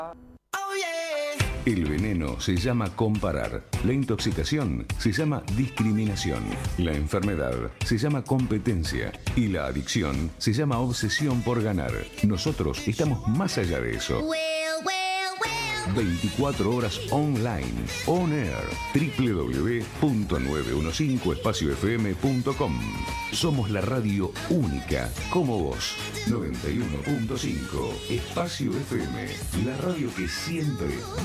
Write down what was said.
El veneno se llama comparar, la intoxicación se llama discriminación, la enfermedad se llama competencia y la adicción se llama obsesión por ganar. Nosotros estamos más allá de eso. 24 horas online, on air, www.915espaciofm.com. Somos la radio única, como vos. 91.5 Espacio FM, la radio que siempre